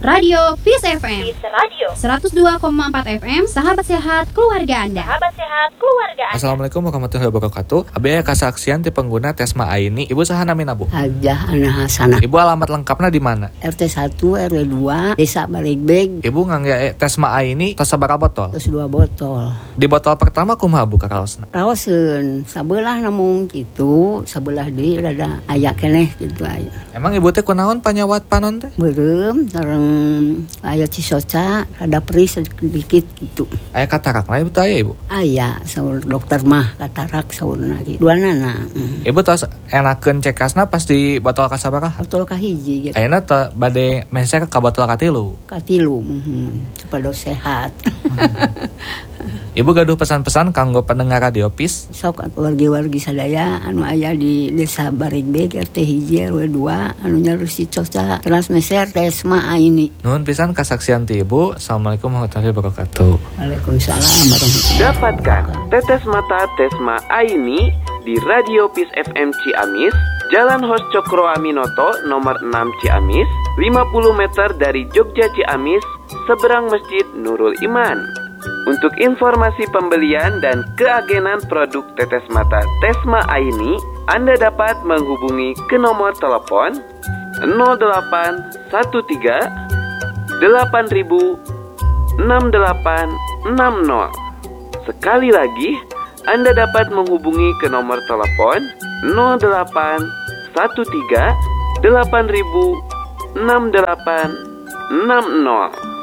Radio Peace FM. Peace Radio 102,4 FM, sahabat sehat keluarga Anda. Sahabat sehat keluarga Anda. Assalamualaikum warahmatullahi wabarakatuh. Abi kesaksian ti pengguna Tesma Aini. Ibu saha namina Bu? Hajah Ana Hasanah. Ibu alamat lengkapnya di mana? RT 1 RW 2 Desa Baligbeg. Ibu ngangge Tesma Aini tos sabaraha botol? Terus 2 botol. Di botol pertama kumaha Bu karaosna? Raoseun sabelah namun gitu, sabelah deui rada aya keneh gitu aya. Emang ibu teh kunaon panyawat panon teh? Beureum sareng aya cisoca rada perih sedikit gitu. Aya katarak lah ibu teh aya ibu. Aya saur dokter mah katarak saurna ge. Duanana. Ibu tos enakeun cekasna pas di botol kasabaraha? Botol kahiji gitu. Ayeuna teh bade meser ka botol katilu. Katilu, supaya sehat. Ibu gaduh pesan-pesan kanggo pendengar Radio Peace. Sok wargi-wargi sadaya anu aya di Desa Barigbeg RT 1 RW 2 anu nyarusi coca transmeser Tesma Aini. Nuhun pisan kasaksian ti Ibu. Assalamualaikum warahmatullahi wabarakatuh. Waalaikumsalam warahmatullahi. Dapatkan tetes mata Tesma Aini di Radio Peace FM Ciamis, Jalan Hos Cokro Aminoto nomor 6 Ciamis, 50 meter dari Jogja Ciamis, seberang Masjid Nurul Iman. Untuk informasi pembelian dan keagenan produk tetes mata Tesma Aini, Anda dapat menghubungi ke nomor telepon 0813 8000 6860. Sekali lagi, Anda dapat menghubungi ke nomor telepon 0813 8000 6860.